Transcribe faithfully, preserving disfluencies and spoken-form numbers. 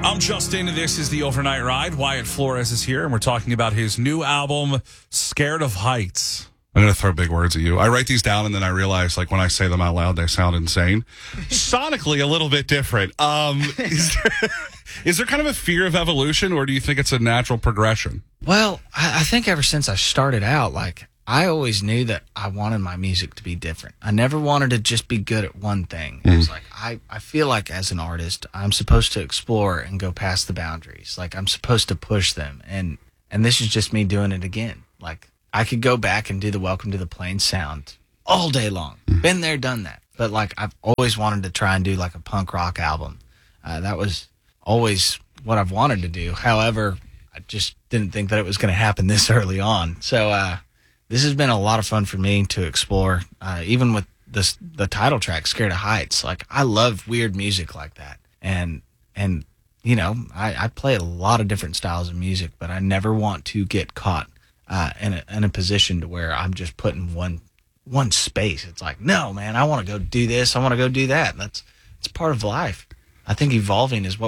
I'm Justin. This is the Overnight Ride. Wyatt Flores is here, and we're talking about his new album, Scared of Heights. I'm going to throw big words at you. I write these down, and then I realize, like, when I say them out loud, they sound insane. Sonically, a little bit different. Um, is, there, is there kind of a fear of evolution, or do you think it's a natural progression? Well, I, I think ever since I started out, like, I always knew that I wanted my music to be different. I never wanted to just be good at one thing. It was like, I, I feel like as an artist, I'm supposed to explore and go past the boundaries. Like, I'm supposed to push them. And, and this is just me doing it again. Like, I could go back and do the Welcome to the Plains sound all day long. Been there, done that. But, like, I've always wanted to try and do, like, a punk rock album. Uh, that was always what I've wanted to do. However, I just didn't think that it was going to happen this early on. So, uh, this has been a lot of fun for me to explore, uh, even with this, the title track, Scared of Heights. Like, I love weird music like that. And, and you know, I, I play a lot of different styles of music, but I never want to get caught uh, in, a, in a position to where I'm just put in one, one space. It's like, no, man, I want to go do this. I want to go do that. That's, it's part of life. I think evolving is what